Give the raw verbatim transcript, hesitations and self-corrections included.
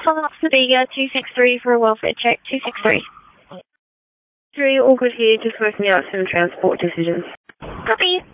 Follow up to the uh, two six three for a welfare check. two six three. Three, all good here, just working out some transport decisions. Copy.